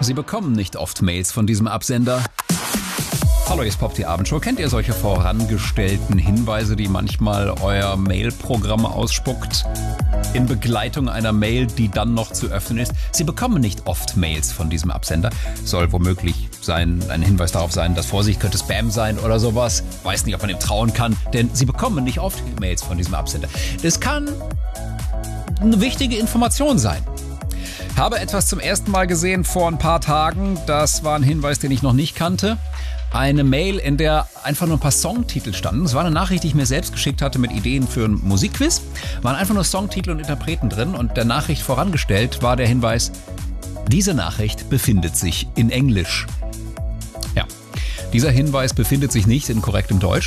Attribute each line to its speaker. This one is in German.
Speaker 1: Sie bekommen nicht oft Mails von diesem Absender. Hallo, hier ist Pop, die Abendshow. Kennt ihr solche vorangestellten Hinweise, die manchmal euer Mail-Programm ausspuckt? In Begleitung einer Mail, die dann noch zu öffnen ist. Sie bekommen nicht oft Mails von diesem Absender. Soll womöglich ein Hinweis darauf sein, dass Vorsicht, könnte Spam sein oder sowas. Weiß nicht, ob man dem trauen kann, denn Sie bekommen nicht oft Mails von diesem Absender. Das kann eine wichtige Information sein. Habe etwas zum ersten Mal gesehen vor ein paar Tagen. Das war ein Hinweis, den ich noch nicht kannte. Eine Mail, in der einfach nur ein paar Songtitel standen. Es war eine Nachricht, die ich mir selbst geschickt hatte mit Ideen für ein Musikquiz. Waren einfach nur Songtitel und Interpreten drin und der Nachricht vorangestellt war der Hinweis: Diese Nachricht befindet sich in Englisch. Ja, dieser Hinweis befindet sich nicht in korrektem Deutsch.